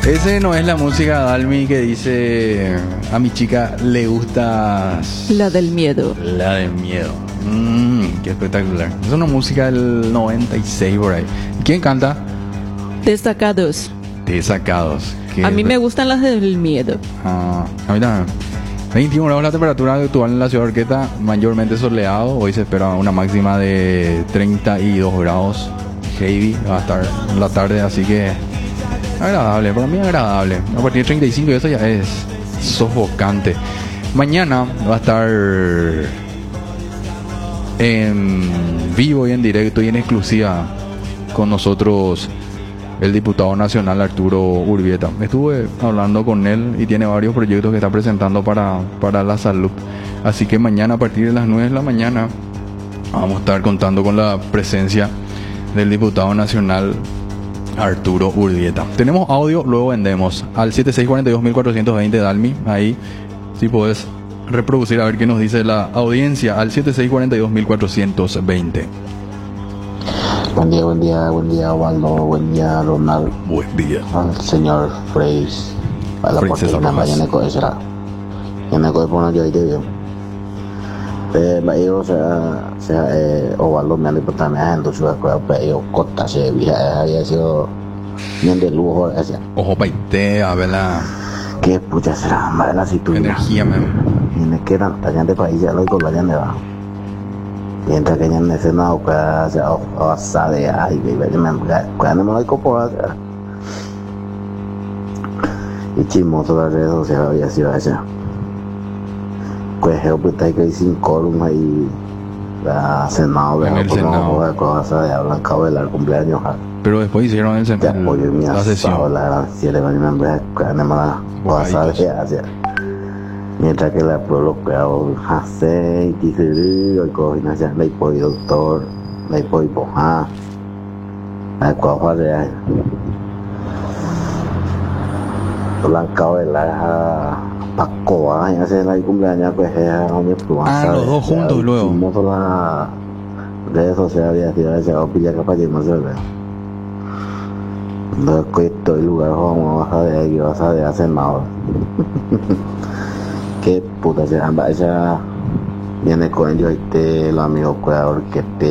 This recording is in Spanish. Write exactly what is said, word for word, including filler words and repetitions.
Ese no es la música de Dalmi que dice a mi chica le gusta La del miedo. la del miedo. Mm, qué espectacular. Es una música del noventa y seis por ahí. ¿Quién canta? Destacados. Desacados. Qué A mí espe- me gustan las del miedo. Ah, a mí también. veintiún grados la temperatura actual en la ciudad de Orqueta, mayormente soleado. Hoy se espera una máxima de treinta y dos grados. Heavy va a estar en la tarde, así que agradable, para mí agradable. A partir de treinta y cinco y eso ya es sofocante. Mañana va a estar en vivo y en directo y en exclusiva con nosotros el diputado nacional Arturo Urbieta. Estuve hablando con él y tiene varios proyectos que está presentando para, para la salud. Así que mañana a partir de las nueve de la mañana vamos a estar contando con la presencia del diputado nacional Arturo Urbieta. Tenemos audio, luego vendemos al siete seis cuatro dos cuatro dos cero Dalmi. Ahí si podés reproducir a ver qué nos dice la audiencia al siete seis cuatro dos cuatro dos cero. Buen día, buen día, buen día, Waldo, buen día, Ronald, Buen día. al señor Freys, a la Freys portería, César Rojas. vaya neko esra. Ya neko de poner yo ahí te veo. Eh, ba iyo sa sa eh Waldo me han dicho me han dicho que ba iyo kota se via había sido bien de lujo ese. Ojo paite, a ver la Que pucha será, madre la situación. energía, man. Ni me quedan tallan de país ya lo digo la de va. Mientras que ya en ese no que se asa de ay que me me cuando me lo copo hacer. Y chismoso las redes sociales había sido allá. Pues yo pues hay que sin columna y la Senado En el Senado. de cosas de hablan cabo del cumpleaños. Pero después hicieron el, Te apoyo mi la asado sesión. la gran siete de membres que me la cosa de hacer. Mientras que la pueblo peor hace y que y cogen allá la hipoy doctor la hipoy poja la coja de la cabela pacoa y hace la cumpleaños pues es a mi Ah, los dos juntos luego. moto la redes sociales y así a veces o pilla capaz de no se ve no es que estoy lugar como vas a de ahí vas a de hacer nada. Que puta se amba esa viene con ellos este los amigos cuidadores que te